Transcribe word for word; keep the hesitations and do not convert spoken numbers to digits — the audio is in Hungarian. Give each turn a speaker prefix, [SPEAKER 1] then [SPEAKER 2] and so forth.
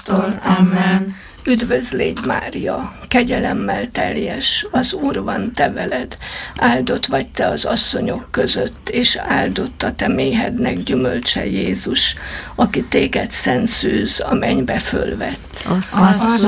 [SPEAKER 1] korasztól. Amen.
[SPEAKER 2] Üdvözl légy, Mária, kegyelemmel teljes, az Úr van te veled, áldott vagy te az asszonyok között, és áldott a te méhednek gyümölcse Jézus, aki téged szent szűz a mennybe fölvett.
[SPEAKER 1] Asszonyom,